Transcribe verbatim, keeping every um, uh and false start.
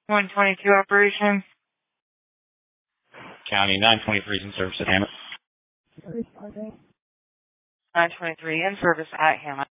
one twenty-two operation. County nine twenty-three is in service at Hammond. nine twenty-three in service at Hammond.